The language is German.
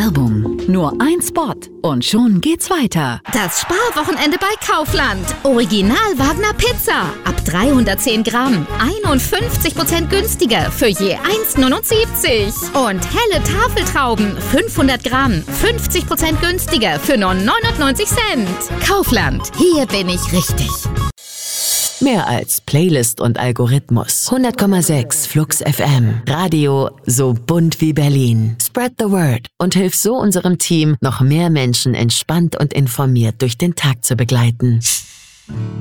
Werbung. Nur ein Spot und schon geht's weiter. Das Sparwochenende bei Kaufland. Original Wagner Pizza. Ab 310 Gramm. 51% günstiger für je 1,79. Und helle Tafeltrauben. 500 Gramm. 50% günstiger für nur 99 Cent. Kaufland. Hier bin ich richtig. Mehr als Playlist und Algorithmus. 100,6 Flux FM. Radio so bunt wie Berlin. Spread the word und hilf so unserem Team, noch mehr Menschen entspannt und informiert durch den Tag zu begleiten.